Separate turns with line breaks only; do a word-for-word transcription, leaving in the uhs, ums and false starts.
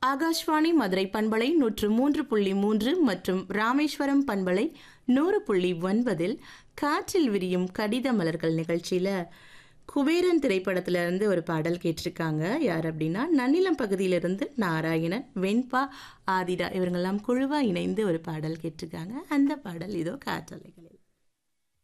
ஆகாஷ்வாணி மதுரை பண்பலை நூற்று மூன்று புள்ளி மூன்று மற்றும் ராமேஸ்வரம் பண்பலை நூறு புள்ளி ஒன்பதில் காற்றில் விரியும் கடித மலர்கள் நிகழ்ச்சியில் குபேரன் திரைப்படத்துல இருந்து ஒரு பாடல் கேட்டிருக்காங்க. யார் அப்படின்னா நன்னிலம் பகுதியிலிருந்து நாராயணன், வெண்பா, ஆதிரா இவங்கெல்லாம் குழுவா இணைந்து ஒரு பாடல் கேட்டிருக்காங்க. அந்த பாடல் இதோ காற்றலைகளில்.